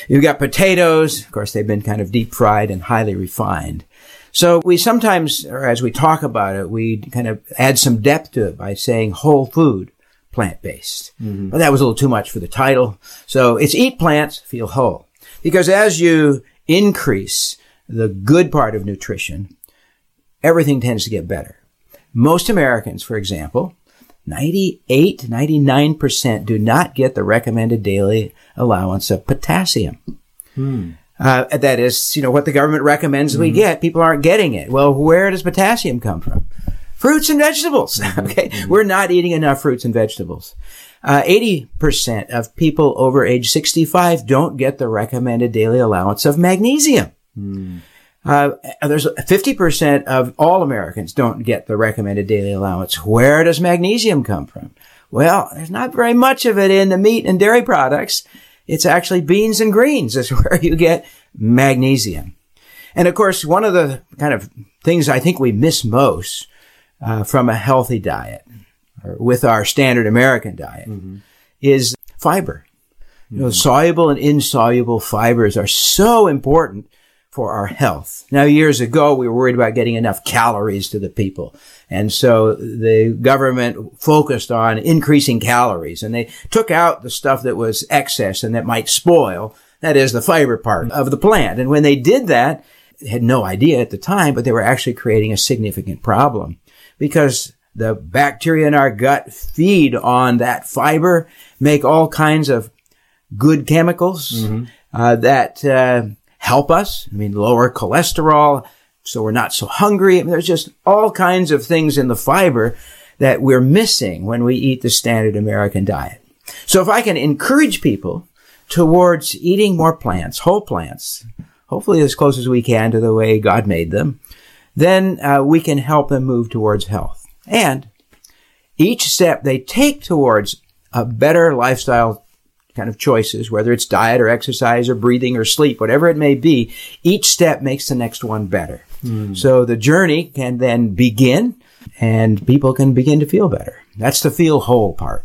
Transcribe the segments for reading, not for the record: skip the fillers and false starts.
You've got potatoes. Of course, they've been kind of deep fried and highly refined. So we sometimes, or as we talk about it, we kind of add some depth to it by saying whole food, plant-based. Mm-hmm. But that was a little too much for the title. So it's eat plants, feel whole. Because as you increase the good part of nutrition, everything tends to get better. Most Americans, for example, 98 to 99% do not get the recommended daily allowance of potassium. That is, what the government recommends we get. People aren't getting it. Well, where does potassium come from? Fruits and vegetables. Okay. We're not eating enough fruits and vegetables. 80% of people over age 65 don't get the recommended daily allowance of magnesium. There's 50% of all Americans don't get the recommended daily allowance. Where does magnesium come from? Well, there's not very much of it in the meat and dairy products. It's actually beans and greens is where you get magnesium. And of course, one of the kind of things I think we miss most from a healthy diet, or with our standard American diet, is fiber. Soluble and insoluble fibers are so important for our health. Now, years ago, we were worried about getting enough calories to the people. And so the government focused on increasing calories, and they took out the stuff that was excess and that might spoil. That is the fiber part of the plant. And when they did that, they had no idea at the time, but they were actually creating a significant problem because the bacteria in our gut feed on that fiber, make all kinds of good chemicals that help us. Lower cholesterol, so we're not so hungry. There's just all kinds of things in the fiber that we're missing when we eat the standard American diet. So if I can encourage people towards eating more plants, whole plants, hopefully as close as we can to the way God made them, then we can help them move towards health. And each step they take towards a better lifestyle kind of choices, whether it's diet or exercise or breathing or sleep, whatever it may be, each step makes the next one better. So the journey can then begin and people can begin to feel better. That's the feel whole part.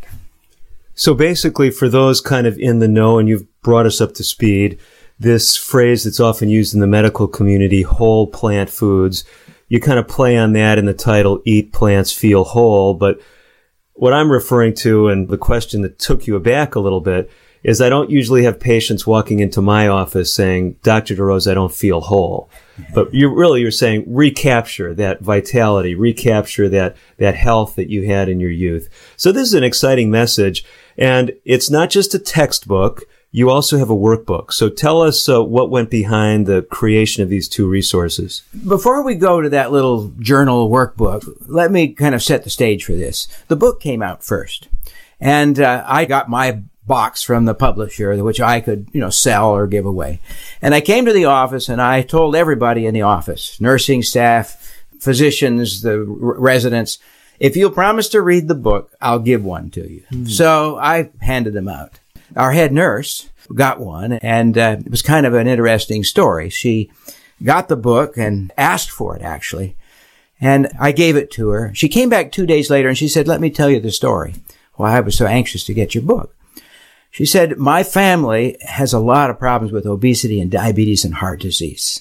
So basically, for those kind of in the know, and you've brought us up to speed, this phrase that's often used in the medical community, whole plant foods, you kind of play on that in the title, Eat Plants, Feel Whole. But what I'm referring to, and the question that took you aback a little bit, is I don't usually have patients walking into my office saying, Dr. DeRose, I don't feel whole. But you're saying recapture that vitality, recapture that health that you had in your youth. So this is an exciting message. And it's not just a textbook. You also have a workbook. So tell us what went behind the creation of these two resources. Before we go to that little journal workbook, let me kind of set the stage for this. The book came out first. And I got my box from the publisher, which I could, sell or give away. And I came to the office and I told everybody in the office, nursing staff, physicians, the residents, if you'll promise to read the book, I'll give one to you. So I handed them out. Our head nurse got one, and it was kind of an interesting story. She got the book and asked for it, actually. And I gave it to her. She came back 2 days later and she said, let me tell you the story. Well, I was so anxious to get your book. She said, my family has a lot of problems with obesity and diabetes and heart disease.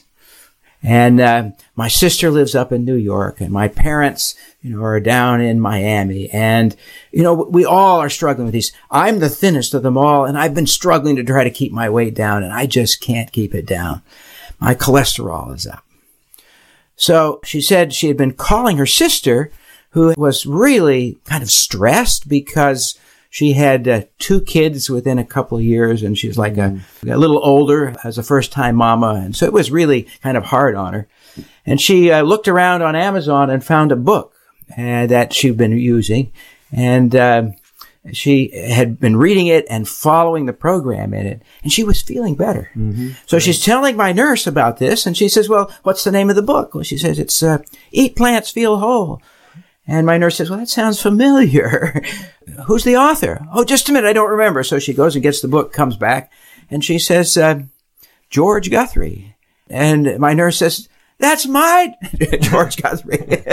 And my sister lives up in New York, and my parents, are down in Miami. And, we all are struggling with these. I'm the thinnest of them all, and I've been struggling to try to keep my weight down, and I just can't keep it down. My cholesterol is up. So she said she had been calling her sister, who was really kind of stressed because she had 2 kids within a couple of years, and she was like a little older as a first-time mama, and so it was really kind of hard on her. And she looked around on Amazon and found a book that she'd been using, and she had been reading it and following the program in it, and she was feeling better. So she's telling my nurse about this, and she says, well, what's the name of the book? Well, she says, it's Eat Plants, Feel Whole. And my nurse says, well, that sounds familiar. Who's the author? Oh, just a minute, I don't remember. So she goes and gets the book, comes back, and she says, George Guthrie. And my nurse says, that's my George Guthrie.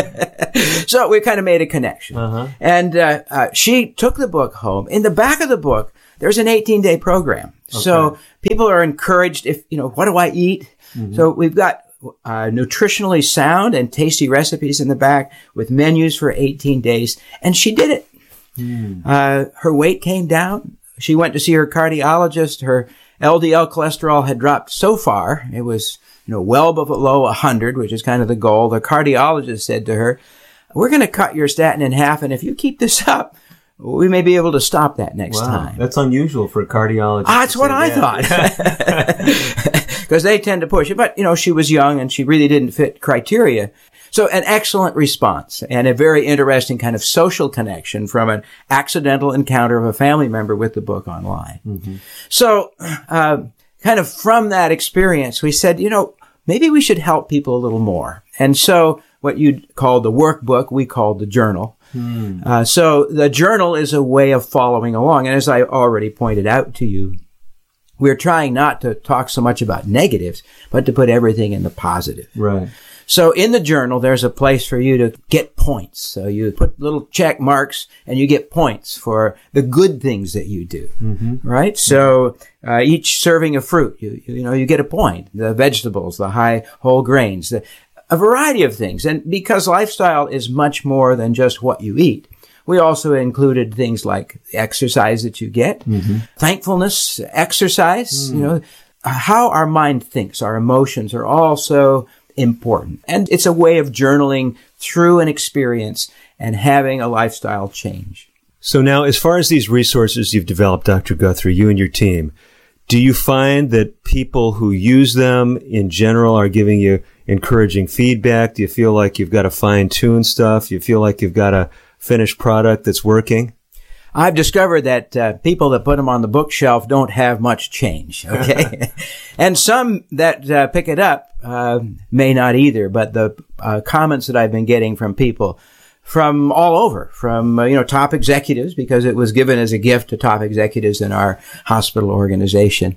So we kind of made a connection. And she took the book home. In the back of the book, there's an 18-day program. Okay. So people are encouraged what do I eat? Mm-hmm. So we've got nutritionally sound and tasty recipes in the back with menus for 18 days. And she did it. Her weight came down. She went to see her cardiologist. Her LDL cholesterol had dropped so far. It was, well below 100, which is kind of the goal. The cardiologist said to her, we're going to cut your statin in half. And if you keep this up, we may be able to stop that next time. That's unusual for a cardiologist. That's what I thought. Because they tend to push it. But, she was young and she really didn't fit criteria. So an excellent response and a very interesting kind of social connection from an accidental encounter of a family member with the book online. Mm-hmm. So, kind of from that experience, we said, maybe we should help people a little more. And so what you'd call the workbook, we called the journal. So the journal is a way of following along. And as I already pointed out to you, we're trying not to talk so much about negatives, but to put everything in the positive. Right. So in the journal, there's a place for you to get points. So you put little check marks and you get points for the good things that you do. Mm-hmm. Right? So, each serving of fruit, you get a point. The vegetables, the high whole grains, a variety of things. And because lifestyle is much more than just what you eat, we also included things like exercise that you get, thankfulness, exercise, how our mind thinks, our emotions are also important. And it's a way of journaling through an experience and having a lifestyle change. So now, as far as these resources you've developed, Dr. Guthrie, you and your team, do you find that people who use them in general are giving you encouraging feedback? Do you feel like you've got to fine-tune stuff? Do you feel like you've got a finished product that's working? I've discovered that people that put them on the bookshelf don't have much change, okay? And some that pick it up may not either, but the comments that I've been getting from people from all over, from top executives, because it was given as a gift to top executives in our hospital organization,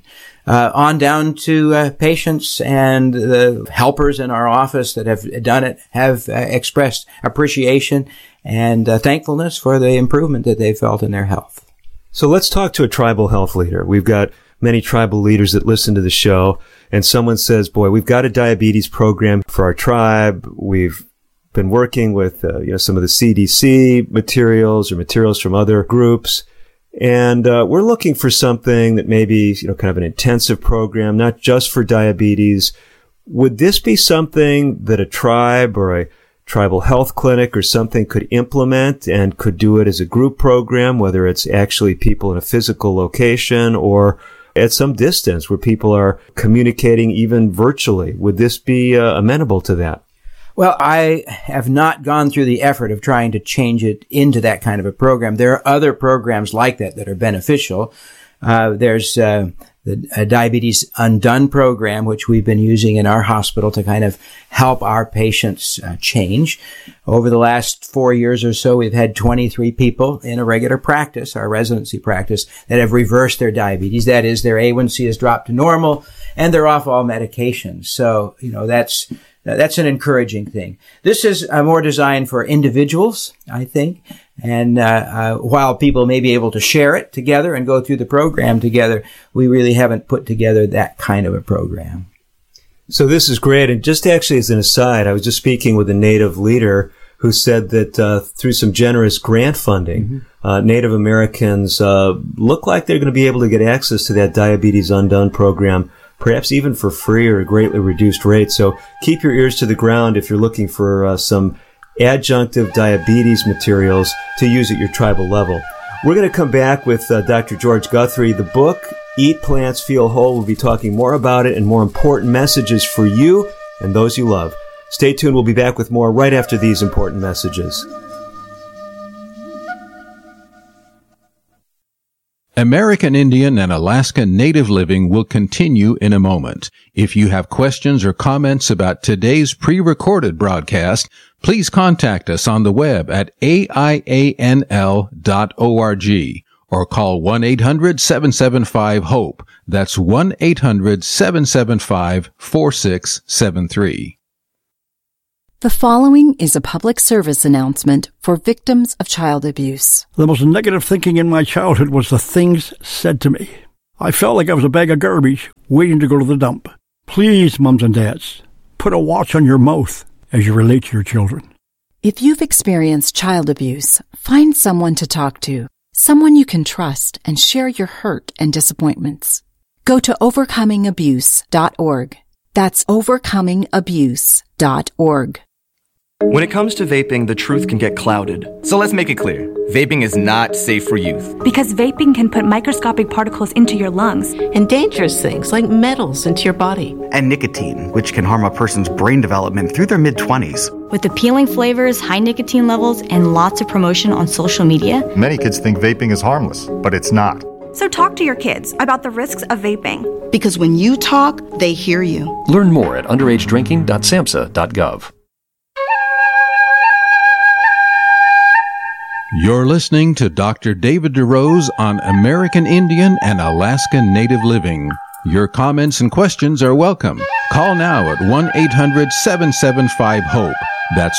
on down to patients and the helpers in our office that have done it, have expressed appreciation and thankfulness for the improvement that they felt in their health. So let's talk to a tribal health leader. We've got many tribal leaders that listen to the show, and someone says, boy, we've got a diabetes program for our tribe. We've been working with some of the CDC materials or materials from other groups, and we're looking for something that maybe kind of an intensive program, not just for diabetes. Would this be something that a tribe or a tribal health clinic or something could implement and could do it as a group program, whether it's actually people in a physical location or at some distance where people are communicating even virtually? Would this be amenable to that? Well, I have not gone through the effort of trying to change it into that kind of a program. There are other programs like that are beneficial. There's the Diabetes Undone program, which we've been using in our hospital to kind of help our patients change. Over the last 4 years or so, we've had 23 people in a regular practice, our residency practice, that have reversed their diabetes. That is, their A1C has dropped to normal and they're off all medications. So, that's an encouraging thing. This is more designed for individuals, I think. And while people may be able to share it together and go through the program together, we really haven't put together that kind of a program. So this is great. And just actually as an aside, I was just speaking with a Native leader who said that through some generous grant funding, Native Americans look like they're going to be able to get access to that Diabetes Undone program, perhaps even for free or a greatly reduced rate. So keep your ears to the ground if you're looking for some adjunctive diabetes materials to use at your tribal level. We're going to come back with Dr. George Guthrie. The book, Eat Plants, Feel Whole. We'll be talking more about it and more important messages for you and those you love. Stay tuned. We'll be back with more right after these important messages. American Indian and Alaska Native Living will continue in a moment. If you have questions or comments about today's pre-recorded broadcast, please contact us on the web at aianl.org or call 1-800-775-HOPE. That's 1-800-775-4673. The following is a public service announcement for victims of child abuse. The most negative thinking in my childhood was the things said to me. I felt like I was a bag of garbage waiting to go to the dump. Please, mums and dads, put a watch on your mouth as you relate to your children. If you've experienced child abuse, find someone to talk to, someone you can trust and share your hurt and disappointments. Go to overcomingabuse.org. That's overcomingabuse.org. When it comes to vaping, the truth can get clouded. So let's make it clear. Vaping is not safe for youth. Because vaping can put microscopic particles into your lungs. And dangerous things like metals into your body. And nicotine, which can harm a person's brain development through their mid-20s. With appealing flavors, high nicotine levels, and lots of promotion on social media. Many kids think vaping is harmless, but it's not. So talk to your kids about the risks of vaping. Because when you talk, they hear you. Learn more at underagedrinking.samhsa.gov. You're listening to Dr. David DeRose on American Indian and Alaska Native Living. Your comments and questions are welcome. Call now at 1-800-775-HOPE. That's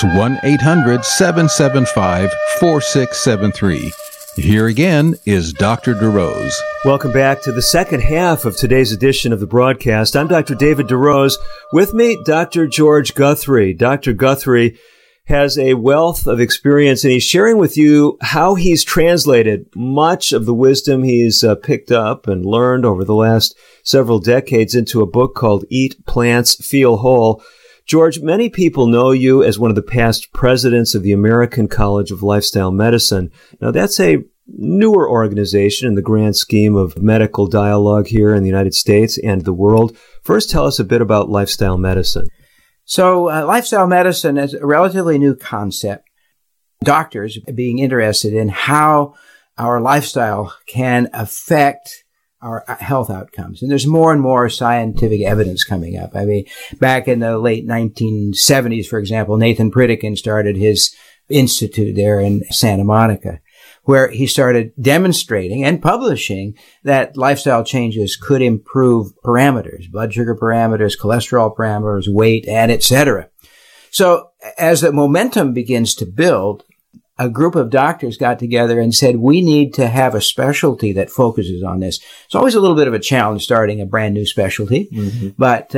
1-800-775-4673. Here again is Dr. DeRose. Welcome back to the second half of today's edition of the broadcast. I'm Dr. David DeRose. With me, Dr. George Guthrie. Dr. Guthrie has a wealth of experience, and he's sharing with you how he's translated much of the wisdom he's picked up and learned over the last several decades into a book called Eat Plants, Feel Whole. George, many people know you as one of the past presidents of the American College of Lifestyle Medicine. Now, that's a newer organization in the grand scheme of medical dialogue here in the United States and the world. First, tell us a bit about lifestyle medicine. So lifestyle medicine is a relatively new concept. Doctors being interested in how our lifestyle can affect our health outcomes. And there's more and more scientific evidence coming up. I mean, back in the late 1970s, for example, Nathan Pritikin started his institute there in Santa Monica, where he started demonstrating and publishing that lifestyle changes could improve parameters, blood sugar parameters, cholesterol parameters, weight, and etc. So as the momentum begins to build, a group of doctors got together and said, we need to have a specialty that focuses on this. It's always a little bit of a challenge starting a brand new specialty, but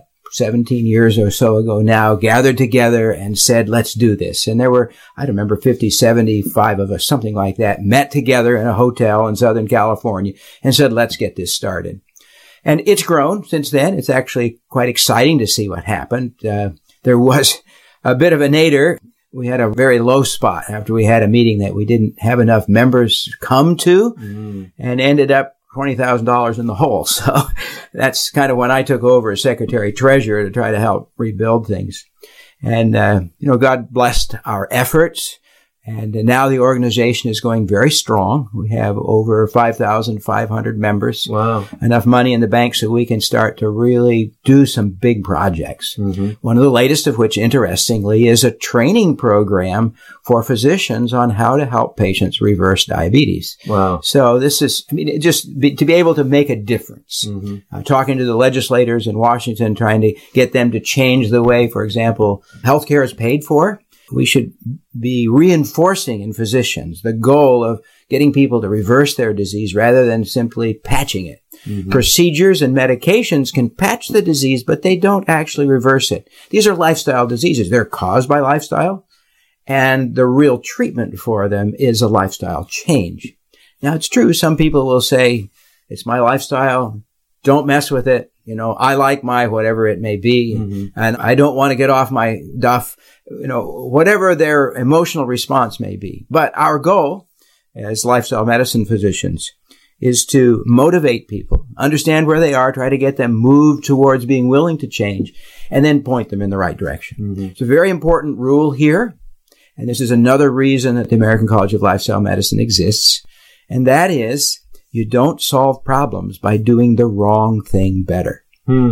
17 years or so ago now, gathered together and said, let's do this. And there were, I don't remember, 50, 75 of us, something like that, met together in a hotel in Southern California and said, let's get this started. And it's grown since then. It's actually quite exciting to see what happened. There was a bit of a nadir. We had a very low spot after we had a meeting that we didn't have enough members come to and ended up $20,000 in the hole. So that's kind of when I took over as Secretary Treasurer to try to help rebuild things. And, God blessed our efforts. And now the organization is going very strong. We have over 5,500 members. Wow. Enough money in the bank so we can start to really do some big projects. One of the latest of which, interestingly, is a training program for physicians on how to help patients reverse diabetes. Wow. So this is, to be able to make a difference. Talking to the legislators in Washington, trying to get them to change the way, for example, healthcare is paid for. We should be reinforcing in physicians the goal of getting people to reverse their disease rather than simply patching it. Procedures and medications can patch the disease, but they don't actually reverse it. These are lifestyle diseases. They're caused by lifestyle, and the real treatment for them is a lifestyle change. Now, it's true. Some people will say, it's my lifestyle. Don't mess with it. I like my whatever it may be, and I don't want to get off my duff, whatever their emotional response may be. But our goal as lifestyle medicine physicians is to motivate people, understand where they are, try to get them moved towards being willing to change, and then point them in the right direction. It's a very important rule here, and this is another reason that the American College of Lifestyle Medicine exists, and that is, you don't solve problems by doing the wrong thing better.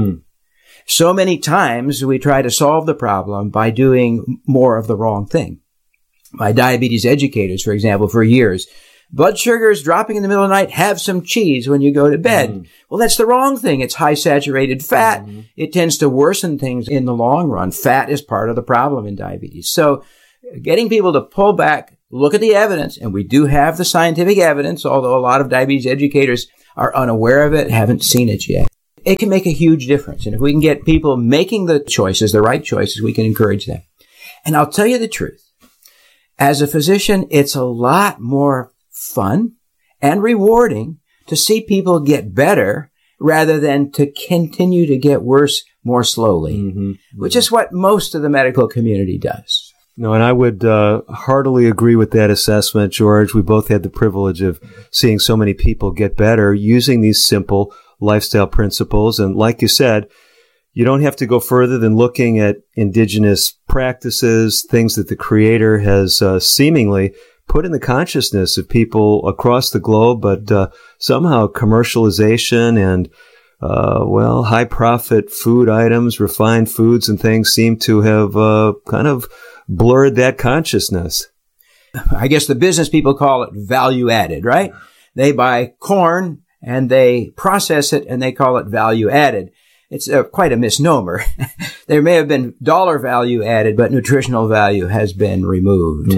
So many times we try to solve the problem by doing more of the wrong thing. My diabetes educators, for example, for years, Blood sugar is dropping in the middle of the night. Have some cheese when you go to bed. Well, that's the wrong thing. It's high saturated fat. It tends to worsen things in the long run. Fat is part of the problem in diabetes. So getting people to pull back, look at the evidence, and we do have the scientific evidence, although a lot of diabetes educators are unaware of it, haven't seen it yet. It can make a huge difference. And if we can get people making the choices, the right choices, we can encourage them. And I'll tell you the truth. As a physician, it's a lot more fun and rewarding to see people get better rather than to continue to get worse more slowly, which is what most of the medical community does. No, and I would heartily agree with that assessment, George. We both had the privilege of seeing so many people get better using these simple lifestyle principles. And like you said, you don't have to go further than looking at indigenous practices, things that the Creator has seemingly put in the consciousness of people across the globe, but somehow commercialization and, high profit food items, refined foods and things seem to have kind of blurred that consciousness. I guess the business people call it value added, right? They buy corn and they process it and they call it value added. It's quite a misnomer. There may have been dollar value added, but nutritional value has been removed.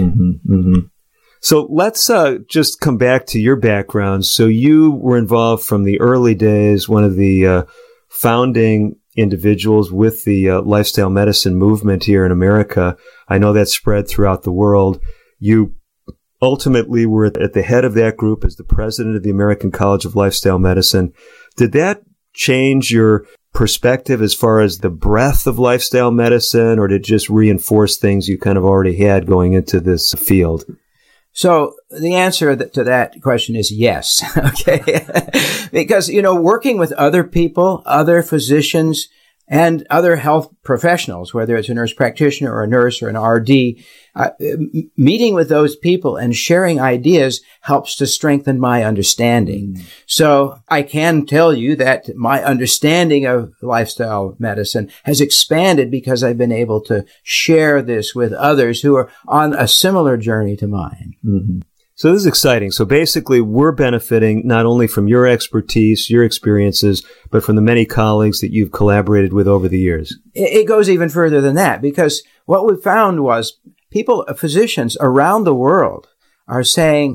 So let's just come back to your background. So you were involved from the early days, one of the founding individuals with the lifestyle medicine movement here in America. I know that spread throughout the world. You ultimately were at the head of that group as the president of the American College of Lifestyle Medicine. Did that change your perspective as far as the breadth of lifestyle medicine, or did it just reinforce things you kind of already had going into this field? So the answer to that question is yes. Okay. Because, working with other people, other physicians, and other health professionals, whether it's a nurse practitioner or a nurse or an RD, meeting with those people and sharing ideas helps to strengthen my understanding. So I can tell you that my understanding of lifestyle medicine has expanded because I've been able to share this with others who are on a similar journey to mine. So this is exciting. So basically, we're benefiting not only from your expertise, your experiences, but from the many colleagues that you've collaborated with over the years. It goes even further than that, because what we found was physicians around the world are saying,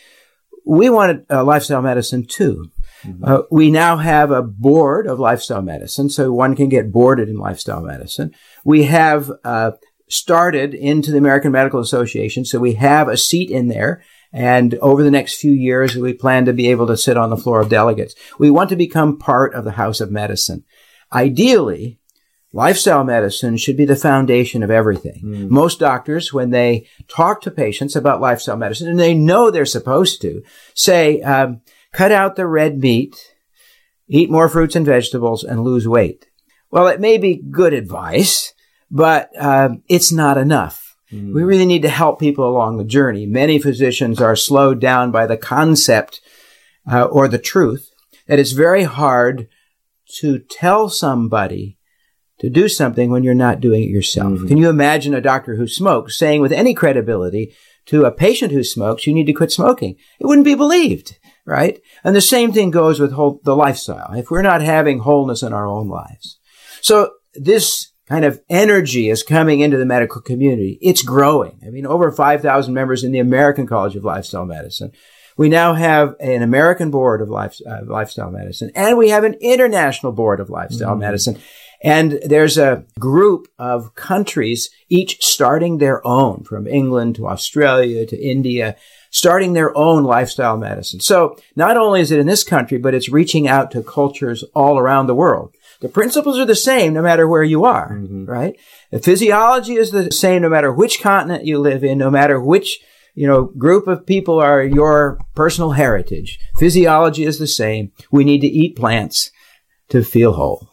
we want lifestyle medicine too. We now have a board of lifestyle medicine, so one can get boarded in lifestyle medicine. We have started into the American Medical Association, so we have a seat in there. And over the next few years, we plan to be able to sit on the floor of delegates. We want to become part of the House of Medicine. Ideally, lifestyle medicine should be the foundation of everything. Most doctors, when they talk to patients about lifestyle medicine, and they know they're supposed to, say, cut out the red meat, eat more fruits and vegetables, and lose weight. Well, it may be good advice, but it's not enough. We really need to help people along the journey. Many physicians are slowed down by the concept or the truth that it's very hard to tell somebody to do something when you're not doing it yourself. Can you imagine a doctor who smokes saying with any credibility to a patient who smokes, you need to quit smoking? It wouldn't be believed, right? And the same thing goes with the lifestyle, if we're not having wholeness in our own lives. So this kind of energy is coming into the medical community. It's growing. I mean, over 5,000 members in the American College of Lifestyle Medicine. We now have an American board of lifestyle medicine, and we have an international board of lifestyle medicine. And there's a group of countries, each starting their own, from England to Australia to India, starting their own lifestyle medicine. So not only is it in this country, but it's reaching out to cultures all around the world. The principles are the same no matter where you are, right? The physiology is the same no matter which continent you live in, no matter which, group of people are your personal heritage. Physiology is the same. We need to eat plants to feel whole.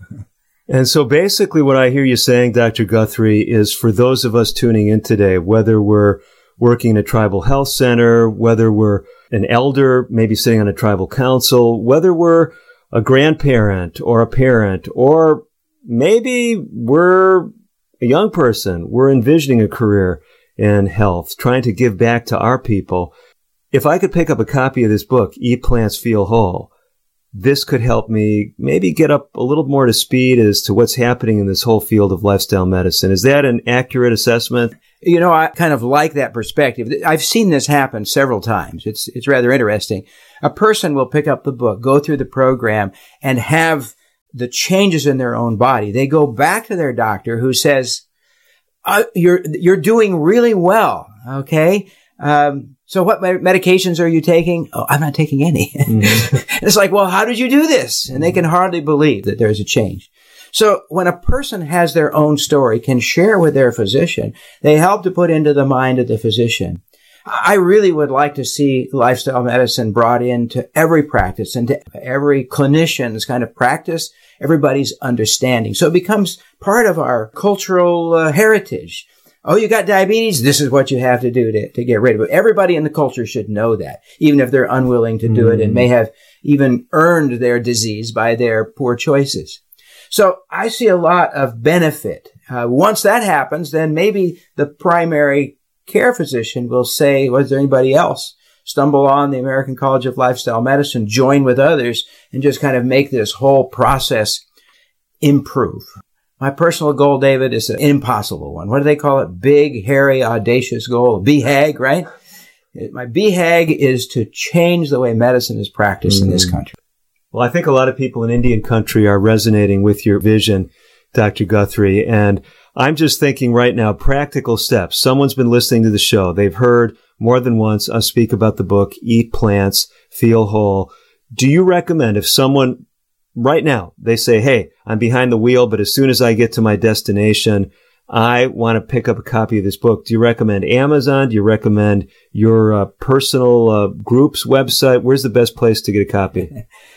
And so basically what I hear you saying, Dr. Guthrie, is for those of us tuning in today, whether we're working in a tribal health center, whether we're an elder, maybe sitting on a tribal council, whether we're a grandparent or a parent, or maybe we're a young person, we're envisioning a career in health, trying to give back to our people. if I could pick up a copy of this book, Eat Plants, Feel Whole, this could help me maybe get up a little more to speed as to what's happening in this whole field of lifestyle medicine. Is that an accurate assessment? You know, I kind of like that perspective. I've seen this happen several times. It's rather interesting. A person will pick up the book, go through the program, and have the changes in their own body. They go back to their doctor who says, you're doing really well. Okay. So what medications are you taking? Oh, I'm not taking any. Mm-hmm. It's like, well, how did you do this? And they can hardly believe that there's a change. So when a person has their own story, can share with their physician, they help to put into the mind of the physician. I really would like to see lifestyle medicine brought into every practice and to every clinician's kind of practice, everybody's understanding. So it becomes part of our cultural heritage. Oh, you got diabetes? This is what you have to do to get rid of it. Everybody in the culture should know that, even if they're unwilling to do it and may have even earned their disease by their poor choices. So I see a lot of benefit. Once that happens, then maybe the primary care physician will say, was there anybody else? Stumble on the American College of Lifestyle Medicine, join with others, and just kind of make this whole process improve. My personal goal, David, is an impossible one. What do they call it? Big, hairy, audacious goal. BHAG, right? My BHAG is to change the way medicine is practiced in this country. Well, I think a lot of people in Indian country are resonating with your vision, Dr. Guthrie. And I'm just thinking right now, practical steps. Someone's been listening to the show. They've heard more than once us speak about the book, Eat Plants, Feel Whole. Do you recommend if someone right now, they say, hey, I'm behind the wheel, but as soon as I get to my destination, I want to pick up a copy of this book. Do you recommend Amazon? Do you recommend your personal group's website? Where's the best place to get a copy?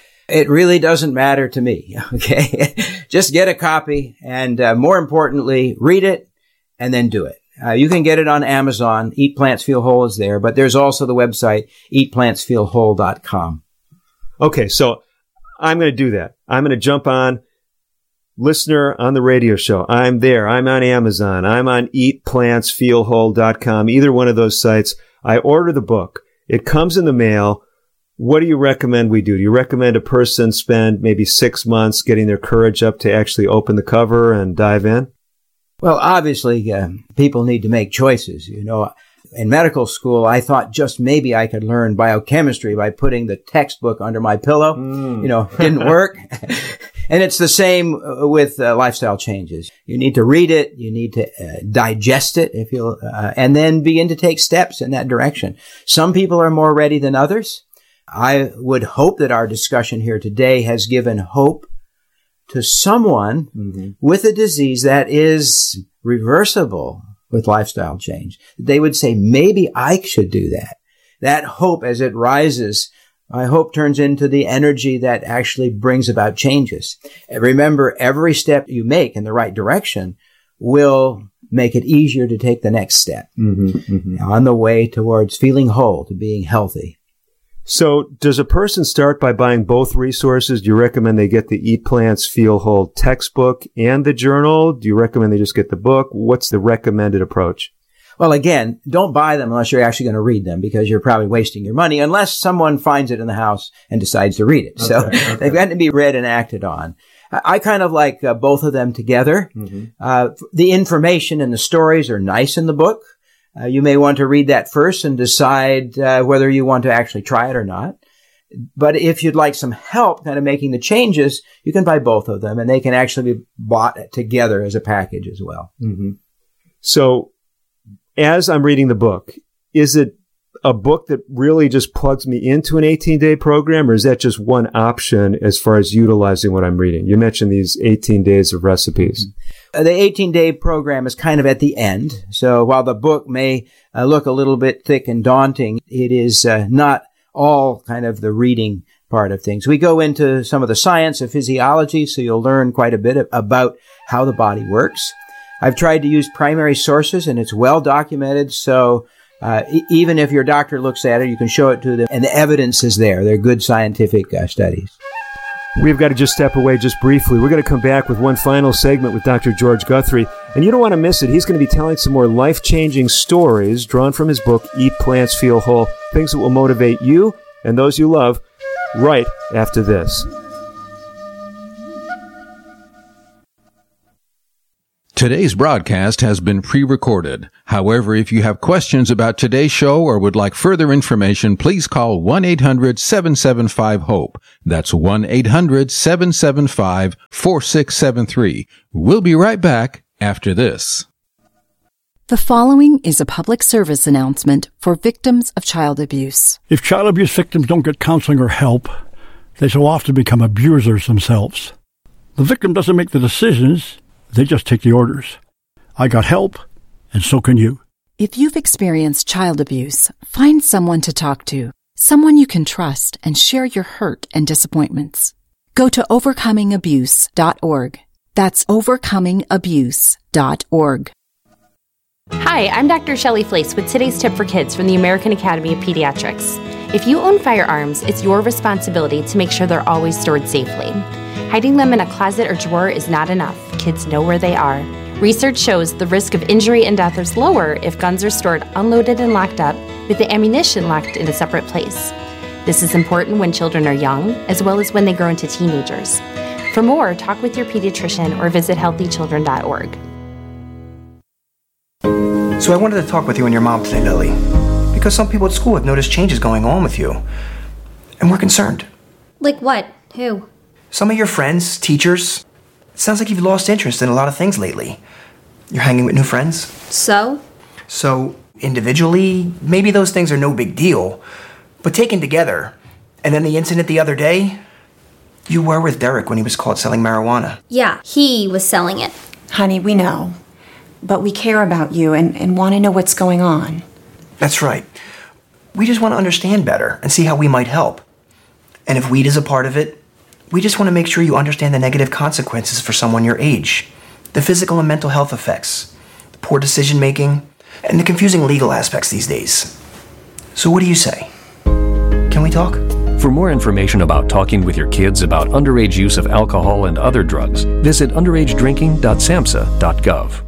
It really doesn't matter to me, okay? Just get a copy and, more importantly, read it and then do it. You can get it on Amazon. Eat Plants, Feel Whole is there, but there's also the website, eatplantsfeelwhole.com. Okay, so I'm going to do that. I'm going to jump on listener on the radio show. I'm there. I'm on Amazon. I'm on eatplantsfeelwhole.com. Either one of those sites. I order the book. It comes in the mail. What do you recommend we do? Do you recommend a person spend maybe 6 months getting their courage up to actually open the cover and dive in? Well, obviously, people need to make choices. You know, in medical school, I thought just maybe I could learn biochemistry by putting the textbook under my pillow. You know, didn't work. And it's the same with lifestyle changes. You need to read it. You need to digest it, if you and then begin to take steps in that direction. Some people are more ready than others. I would hope that our discussion here today has given hope to someone with a disease that is reversible with lifestyle change. They would say, maybe I should do that. That hope, as it rises, I hope turns into the energy that actually brings about changes. And remember, every step you make in the right direction will make it easier to take the next step on the way towards feeling whole, to being healthy. So does a person start by buying both resources? Do you recommend they get the Eat Plants, Feel Whole textbook and the journal? Do you recommend they just get the book? What's the recommended approach? Well, again, don't buy them unless you're actually going to read them, because you're probably wasting your money unless someone finds it in the house and decides to read it. So they've got to be read and acted on. I kind of like both of them together. The information and the stories are nice in the book. You may want to read that first and decide whether you want to actually try it or not. But if you'd like some help kind of making the changes, you can buy both of them, and they can actually be bought together as a package as well. So as I'm reading the book, is it a book that really just plugs me into an 18-day program, or is that just one option as far as utilizing what I'm reading? You mentioned these 18 days of recipes. The 18-day program is kind of at the end. So while the book may look a little bit thick and daunting, it is not all kind of the reading part of things. We go into some of the science of physiology, so you'll learn quite a bit about how the body works. I've tried to use primary sources, and it's well documented, so even if your doctor looks at it, you can show it to them, and the evidence is there. They're good scientific studies. We've got to just step away just briefly. We're going to come back with one final segment with Dr. George Guthrie, and you don't want to miss it. He's going to be telling some more life-changing stories drawn from his book, Eat Plants, Feel Whole, things that will motivate you and those you love, right after this. Today's broadcast has been pre-recorded. However, if you have questions about today's show or would like further information, please call 1-800-775-HOPE. That's 1-800-775-4673. We'll be right back after this. The following is a public service announcement for victims of child abuse. If child abuse victims don't get counseling or help, they so often become abusers themselves. The victim doesn't make the decisions. They just take the orders. I got help, and so can you. If you've experienced child abuse, find someone to talk to, someone you can trust, and share your hurt and disappointments. Go to overcomingabuse.org. That's overcomingabuse.org. Hi, I'm Dr. Shelley Flace with today's tip for kids from the American Academy of Pediatrics. If you own firearms, it's your responsibility to make sure they're always stored safely. Hiding them in a closet or drawer is not enough. Kids know where they are. Research shows the risk of injury and death is lower if guns are stored unloaded and locked up, with the ammunition locked in a separate place. This is important when children are young, as well as when they grow into teenagers. For more, talk with your pediatrician or visit healthychildren.org. So I wanted to talk with you and your mom today, Lily, because some people at school have noticed changes going on with you, and we're concerned. Like what? Who? Some of your friends, teachers. It sounds like you've lost interest in a lot of things lately. You're hanging with new friends. So, individually, maybe those things are no big deal, but taken together, and then the incident the other day, you were with Derek when he was caught selling marijuana. Yeah, he was selling it. Honey, we know. But we care about you and want to know what's going on. That's right. We just want to understand better and see how we might help. And if weed is a part of it, we just want to make sure you understand the negative consequences for someone your age, the physical and mental health effects, the poor decision making, and the confusing legal aspects these days. So what do you say? Can we talk? For more information about talking with your kids about underage use of alcohol and other drugs, visit underagedrinking.samhsa.gov.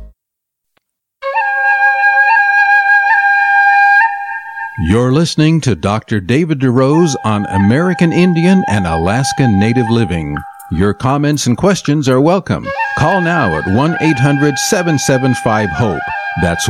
You're listening to Dr. David DeRose on American Indian and Alaska Native Living. Your comments and questions are welcome. Call now at 1-800-775-HOPE. That's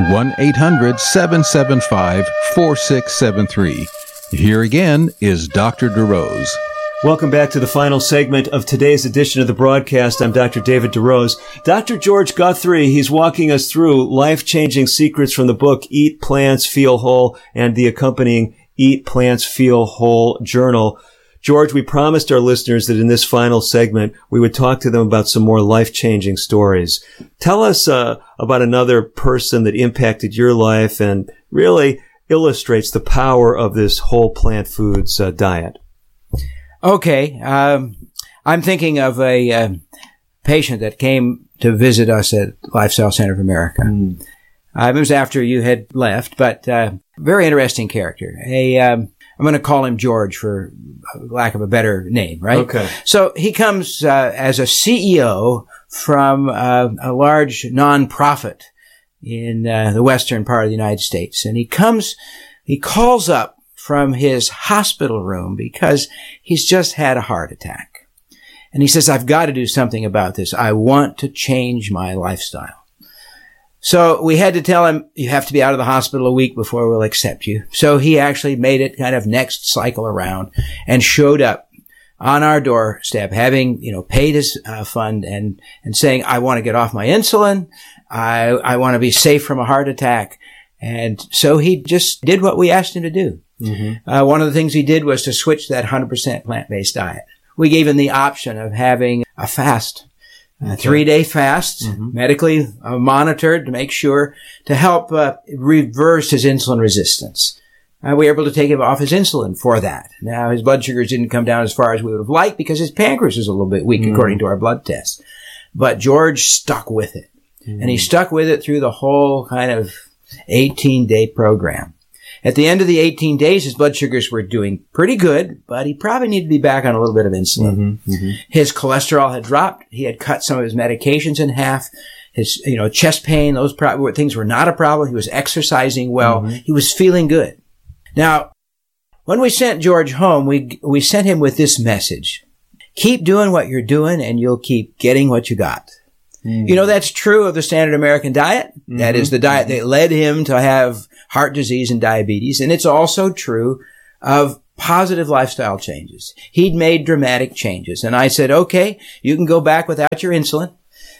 1-800-775-4673. Here again is Dr. DeRose. Welcome back to the final segment of today's edition of the broadcast. I'm Dr. David DeRose. Dr. George Guthrie, he's walking us through life-changing secrets from the book Eat Plants, Feel Whole, and the accompanying Eat Plants, Feel Whole journal. George, we promised our listeners that in this final segment, we would talk to them about some more life-changing stories. Tell us about another person that impacted your life and really illustrates the power of this whole plant foods diet. Okay. I'm thinking of a patient that came to visit us at Lifestyle Center of America. It was after you had left, but very interesting character. I'm going to call him George for lack of a better name, right? Okay. So he comes as a CEO from a large nonprofit in the western part of the United States. And he calls up from his hospital room because he's just had a heart attack. And he says, I've got to do something about this. I want to change my lifestyle. So we had to tell him, you have to be out of the hospital a week before we'll accept you. So he actually made it kind of next cycle around and showed up on our doorstep, having, paid his fund and saying, I want to get off my insulin. I want to be safe from a heart attack. And so he just did what we asked him to do. Mm-hmm. One of the things he did was to switch that 100% plant-based diet. We gave him the option of having a fast, a 3-day fast, medically monitored to make sure to help reverse his insulin resistance. We were able to take him off his insulin for that. Now, his blood sugars didn't come down as far as we would have liked because his pancreas is a little bit weak according to our blood tests. But George stuck with it. And he stuck with it through the whole kind of 18-day program. At the end of the 18 days, his blood sugars were doing pretty good, but he probably needed to be back on a little bit of insulin. His cholesterol had dropped. He had cut some of his medications in half. His, chest pain, those things were not a problem. He was exercising well. He was feeling good. Now, when we sent George home, we sent him with this message. Keep doing what you're doing and you'll keep getting what you got. That's true of the standard American diet. That is the diet that led him to have heart disease and diabetes. And it's also true of positive lifestyle changes. He'd made dramatic changes. And I said, okay, you can go back without your insulin,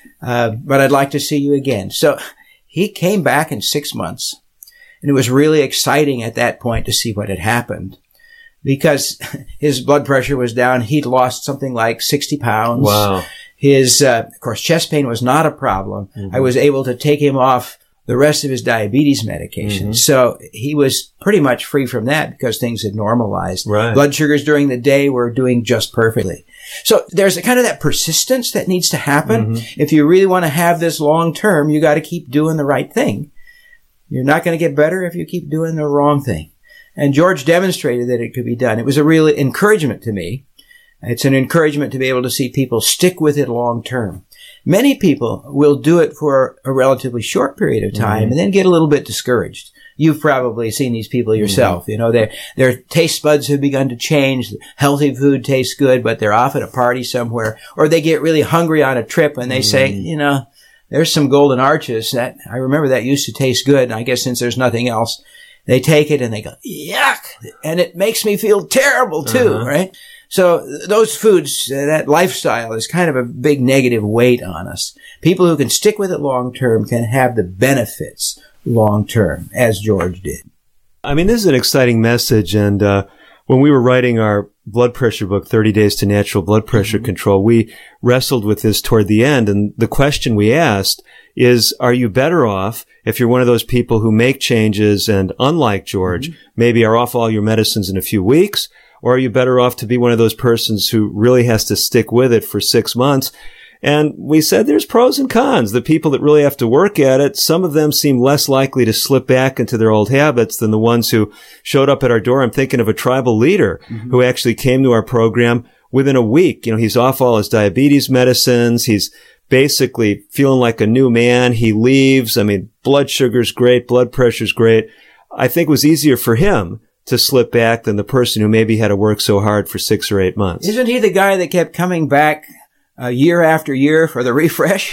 but I'd like to see you again. So he came back in 6 months. And it was really exciting at that point to see what had happened because his blood pressure was down. He'd lost something like 60 pounds. Wow. His, of course, chest pain was not a problem. I was able to take him off the rest of his diabetes medication. So he was pretty much free from that because things had normalized. Right. Blood sugars during the day were doing just perfectly. So there's a kind of that persistence that needs to happen. If you really want to have this long term, you got to keep doing the right thing. You're not going to get better if you keep doing the wrong thing. And George demonstrated that it could be done. It was a real encouragement to me. It's an encouragement to be able to see people stick with it long term. Many people will do it for a relatively short period of time and then get a little bit discouraged. You've probably seen these people yourself. Their taste buds have begun to change. Healthy food tastes good, but they're off at a party somewhere, or they get really hungry on a trip and they say, there's some Golden Arches that I remember that used to taste good. And I guess since there's nothing else, they take it and they go, yuck. And it makes me feel terrible too, right? So those foods, that lifestyle is kind of a big negative weight on us. People who can stick with it long term can have the benefits long term, as George did. I mean, this is an exciting message. And when we were writing our blood pressure book, 30 Days to Natural Blood Pressure Control, we wrestled with this toward the end. And the question we asked is, are you better off if you're one of those people who make changes and, unlike George, maybe are off all your medicines in a few weeks? Or are you better off to be one of those persons who really has to stick with it for 6 months? And we said there's pros and cons. The people that really have to work at it, some of them seem less likely to slip back into their old habits than the ones who showed up at our door. I'm thinking of a tribal leader who actually came to our program within a week. He's off all his diabetes medicines. He's basically feeling like a new man. He leaves. I mean, blood sugar's great. Blood pressure's great. I think it was easier for him to slip back than the person who maybe had to work so hard for 6 or 8 months. Isn't he the guy that kept coming back year after year for the refresh?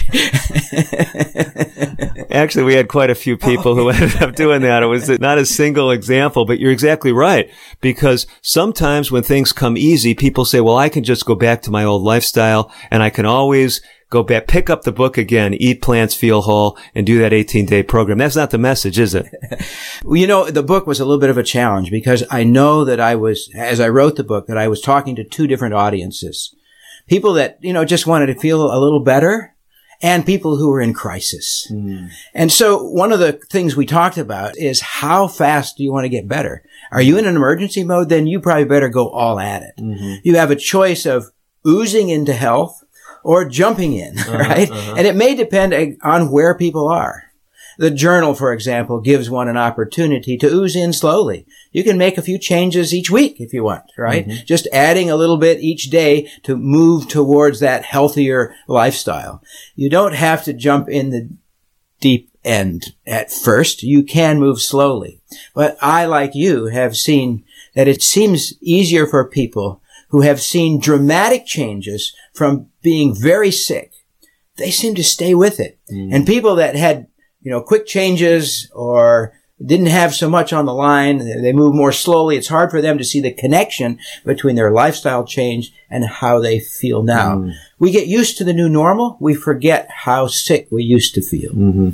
Actually, we had quite a few people who ended up doing that. It was not a single example, but you're exactly right. Because sometimes when things come easy, people say, well, I can just go back to my old lifestyle and I can always go back, pick up the book again, Eat Plants, Feel Whole, and do that 18-day program. That's not the message, is it? Well, the book was a little bit of a challenge because I know that as I wrote the book, that I was talking to 2 different audiences. People that, just wanted to feel a little better and people who were in crisis. And so one of the things we talked about is how fast do you want to get better? Are you in an emergency mode? Then you probably better go all at it. You have a choice of oozing into health or jumping in, right? And it may depend on where people are. The journal, for example, gives one an opportunity to ooze in slowly. You can make a few changes each week if you want, right? Just adding a little bit each day to move towards that healthier lifestyle. You don't have to jump in the deep end at first. You can move slowly. But I, like you, have seen that it seems easier for people who have seen dramatic changes from being very sick. They seem to stay with it. And people that had quick changes or didn't have so much on the line, they move more slowly. It's hard for them to see the connection between their lifestyle change and how they feel now. We get used to the new normal. We forget how sick we used to feel.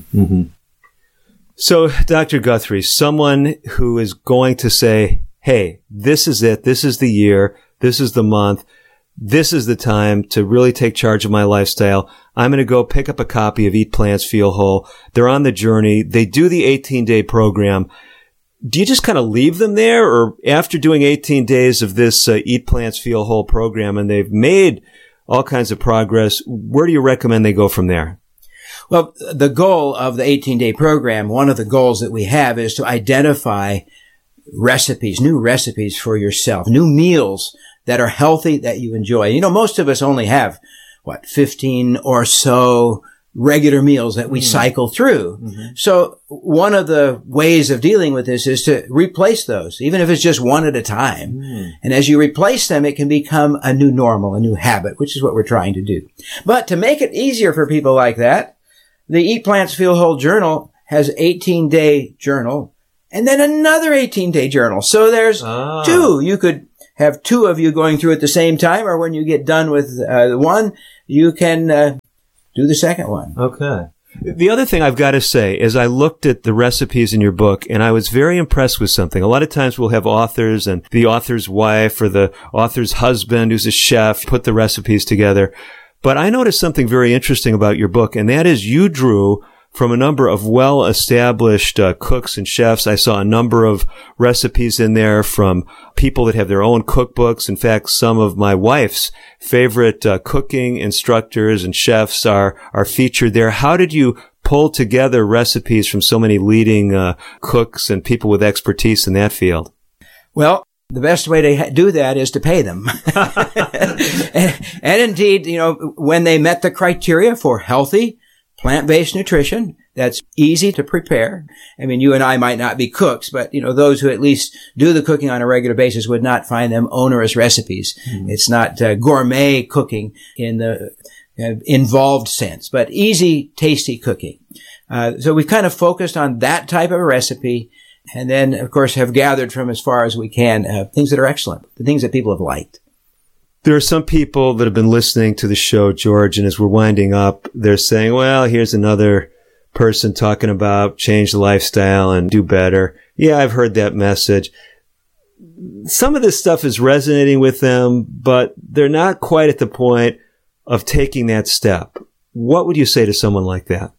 So, Dr. Guthrie, someone who is going to say, hey, this is it. This is the year. This is the month. This is the time to really take charge of my lifestyle. I'm going to go pick up a copy of Eat Plants, Feel Whole. They're on the journey. They do the 18-day program. Do you just kind of leave them there? Or after doing 18 days of this Eat Plants, Feel Whole program, and they've made all kinds of progress, where do you recommend they go from there? Well, the goal of the 18-day program, one of the goals that we have is to identify recipes, new recipes for yourself, new meals that are healthy that you enjoy. You know, most of us only have, 15 or so regular meals that we cycle through. So one of the ways of dealing with this is to replace those, even if it's just one at a time. And as you replace them, it can become a new normal, a new habit, which is what we're trying to do. But to make it easier for people like that, the Eat Plants Feel Whole journal has 18-day journal and then another 18-day journal. So there's two. You could have two of you going through at the same time, or when you get done with one, you can do the second one. Okay. The other thing I've got to say is I looked at the recipes in your book and I was very impressed with something. A lot of times we'll have authors and the author's wife or the author's husband who's a chef put the recipes together. But I noticed something very interesting about your book, and that is you drew from a number of well-established cooks and chefs. I saw a number of recipes in there from people that have their own cookbooks. In fact, some of my wife's favorite cooking instructors and chefs are featured there. How did you pull together recipes from so many leading cooks and people with expertise in that field? Well, the best way to do that is to pay them. and indeed, you know, when they met the criteria for healthy, plant-based nutrition, that's easy to prepare. I mean, you and I might not be cooks, but, you know, those who at least do the cooking on a regular basis would not find them onerous recipes. It's not gourmet cooking in the involved sense, but easy, tasty cooking. So we've kind of focused on that type of a recipe. And then, of course, have gathered from as far as we can things that are excellent, the things that people have liked. There are some people that have been listening to the show, George, and as we're winding up, they're saying, well, here's another person talking about change the lifestyle and do better. Yeah, I've heard that message. Some of this stuff is resonating with them, but they're not quite at the point of taking that step. What would you say to someone like that?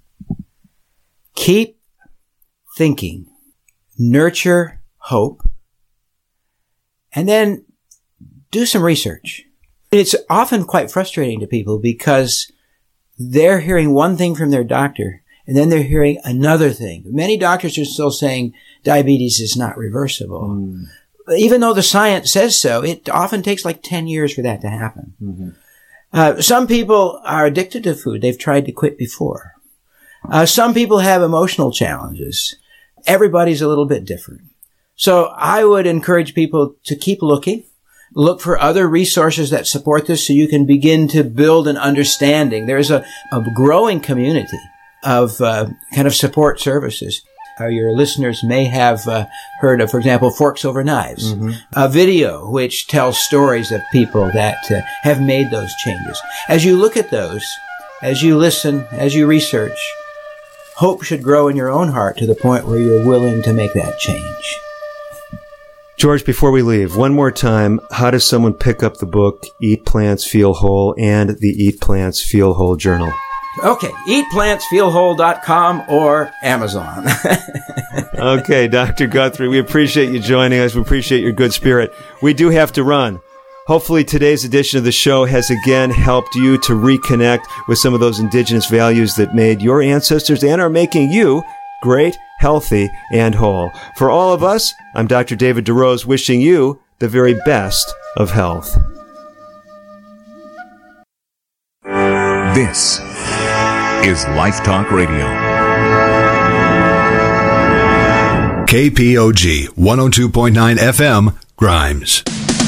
Keep thinking. Nurture hope, and then do some research. It's often quite frustrating to people because they're hearing one thing from their doctor, and then they're hearing another thing. Many doctors are still saying diabetes is not reversible. Even though the science says so, it often takes like 10 years for that to happen. Some people are addicted to food. They've tried to quit before. Some people have emotional challenges. Everybody's a little bit different. So I would encourage people to keep looking, look for other resources that support this so you can begin to build an understanding. There's a growing community of kind of support services. Your listeners may have heard of, for example, Forks Over Knives, a video which tells stories of people that have made those changes. As you look at those, as you listen, as you research, hope should grow in your own heart to the point where you're willing to make that change. George, before we leave, one more time, how does someone pick up the book, Eat Plants, Feel Whole, and the Eat Plants, Feel Whole journal? Okay, eatplantsfeelwhole.com or Amazon. Okay, Dr. Guthrie, we appreciate you joining us. We appreciate your good spirit. We do have to run. Hopefully today's edition of the show has again helped you to reconnect with some of those indigenous values that made your ancestors and are making you great, healthy, and whole. For all of us, I'm Dr. David DeRose wishing you the very best of health. This is Life Talk Radio. KPOG 102.9 FM, Grimes.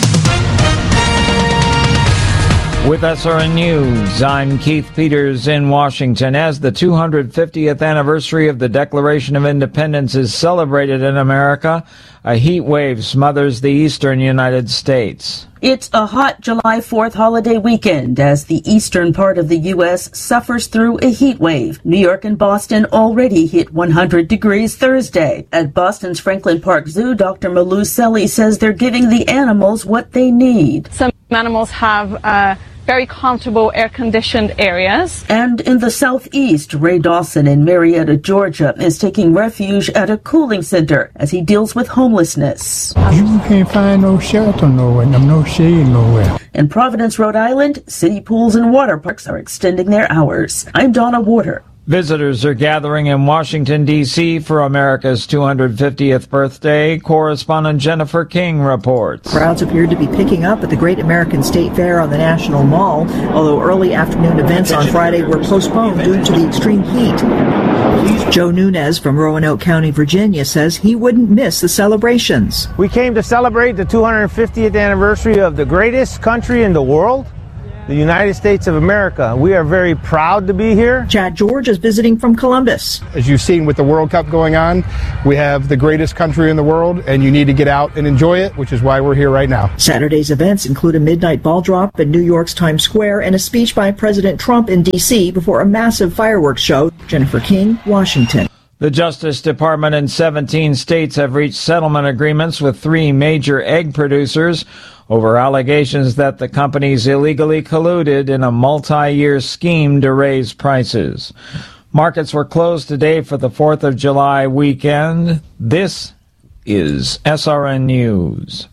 With SRN News, I'm Keith Peters in Washington. As the 250th anniversary of the Declaration of Independence is celebrated in America, a heat wave smothers the eastern United States. It's a hot July 4th holiday weekend as the eastern part of the U.S. suffers through a heat wave. New York and Boston already hit 100 degrees Thursday. At Boston's Franklin Park Zoo, Dr. Malou Selly says they're giving the animals what they need. Some animals have very comfortable air-conditioned areas. And in the southeast, Ray Dawson in Marietta, Georgia, is taking refuge at a cooling center as he deals with homelessness. You can't find no shelter nowhere, no shade nowhere. In Providence, Rhode Island, city pools and water parks are extending their hours. I'm Donna Warder. Visitors are gathering in Washington, D.C. for America's 250th birthday. Correspondent Jennifer King reports. Crowds appeared to be picking up at the Great American State Fair on the National Mall, although early afternoon events on Friday were postponed due to the extreme heat. Joe Nunez from Roanoke County, Virginia, says he wouldn't miss the celebrations. We came to celebrate the 250th anniversary of the greatest country in the world, the United States of America. We are very proud to be here. Chad George is visiting from Columbus. As you've seen with the World Cup going on, we have the greatest country in the world, and you need to get out and enjoy it, which is why we're here right now. Saturday's events include a midnight ball drop in New York's Times Square and a speech by President Trump in D.C. before a massive fireworks show. Jennifer King, Washington. The Justice Department and 17 states have reached settlement agreements with 3 major egg producers over allegations that the companies illegally colluded in a multi-year scheme to raise prices. Markets were closed today for the 4th of July weekend. This is SRN News.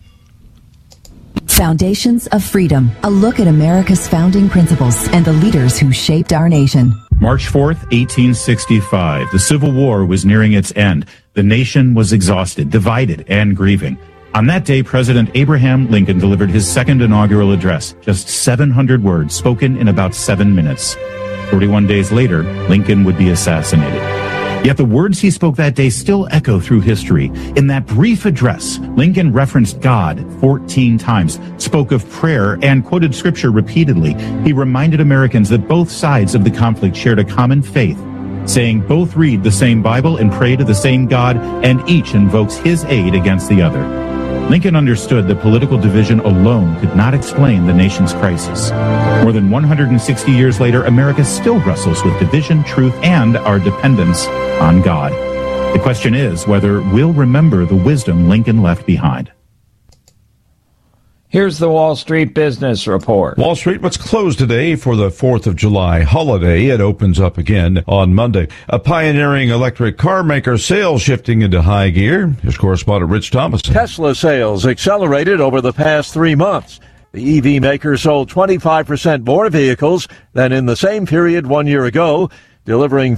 Foundations of Freedom, a look at America's founding principles and the leaders who shaped our nation. March 4th, 1865. The Civil War was nearing its end. The nation was exhausted, divided, and grieving. On that day, President Abraham Lincoln delivered his second inaugural address, just 700 words spoken in about 7 minutes. 41 days later, Lincoln would be assassinated. Yet the words he spoke that day still echo through history. In that brief address, Lincoln referenced God 14 times, spoke of prayer, and quoted scripture repeatedly. He reminded Americans that both sides of the conflict shared a common faith, saying both read the same Bible and pray to the same God, and each invokes his aid against the other. Lincoln understood that political division alone could not explain the nation's crisis. More than 160 years later, America still wrestles with division, truth, and our dependence on God. The question is whether we'll remember the wisdom Lincoln left behind. Here's the Wall Street Business Report. Wall Street was closed today for the 4th of July holiday. It opens up again on Monday. A pioneering electric car maker, sales shifting into high gear. Here's correspondent Rich Thomas. Tesla sales accelerated over the past 3 months. The EV maker sold 25% more vehicles than in the same period 1 year ago, delivering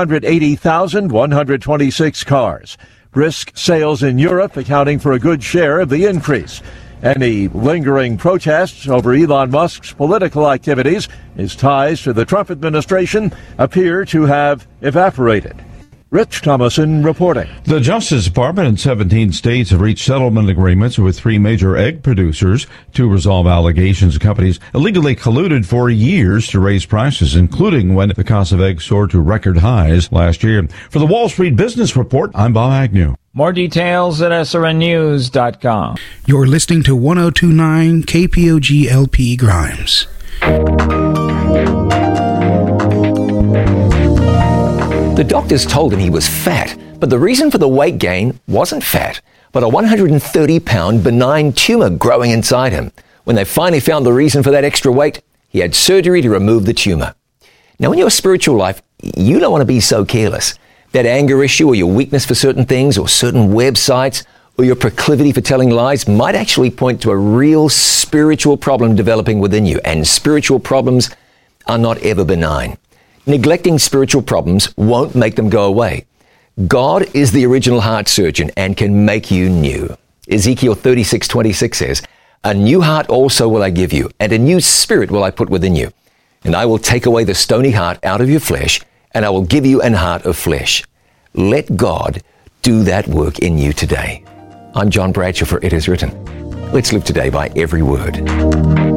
480,126 cars. Brisk sales in Europe accounting for a good share of the increase. Any lingering protests over Elon Musk's political activities, his ties to the Trump administration, appear to have evaporated. Rich Thomason reporting. The Justice Department and 17 states have reached settlement agreements with 3 major egg producers to resolve allegations companies illegally colluded for years to raise prices, including when the cost of eggs soared to record highs last year. For the Wall Street Business Report, I'm Bob Agnew. More details at srnnews.com. You're listening to 102.9 KPOG LP Grimes. The doctors told him he was fat, but the reason for the weight gain wasn't fat, but a 130-pound benign tumor growing inside him. When they finally found the reason for that extra weight, he had surgery to remove the tumor. Now, in your spiritual life, you don't want to be so careless. That anger issue or your weakness for certain things or certain websites or your proclivity for telling lies might actually point to a real spiritual problem developing within you. And spiritual problems are not ever benign. Neglecting spiritual problems won't make them go away. God is the original heart surgeon and can make you new. Ezekiel 36:26 says, "A new heart also will I give you, and a new spirit will I put within you. And I will take away the stony heart out of your flesh, and I will give you an heart of flesh." Let God do that work in you today. I'm John Bradshaw for It Is Written. Let's live today by every word.